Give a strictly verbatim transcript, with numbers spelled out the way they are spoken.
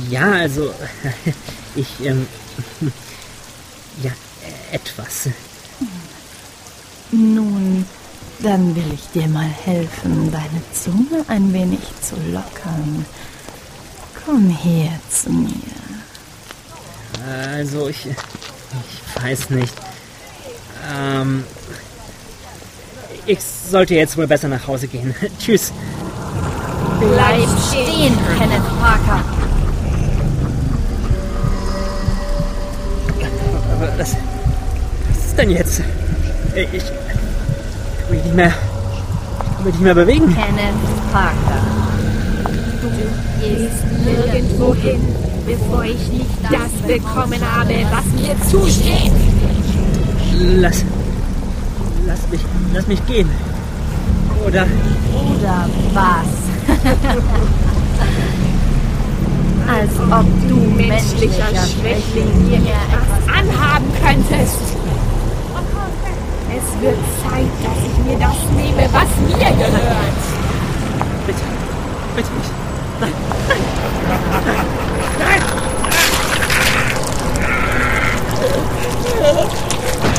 Ja, also, ich, ähm, ja, etwas. Nun, dann will ich dir mal helfen, deine Zunge ein wenig zu lockern. Komm her zu mir. Also, ich, ich weiß nicht. Ähm, ich sollte jetzt wohl besser nach Hause gehen. Tschüss. Bleib stehen, Kenneth Parker. Aber was, was ist denn jetzt? Ich, ich kann mich nicht mehr, ich kann mich nicht mehr bewegen. Kenneth Parker. Du gehst nirgendwo hin, bevor ich nicht das bekommen habe, was mir zusteht. Lass, lass mich, lass mich gehen. Oder? Oder was? Als ob du, menschlicher Schwächling, mir etwas anhaben könntest. Es wird Zeit, dass ich mir das nehme, was mir gehört. Bitte, bitte nicht.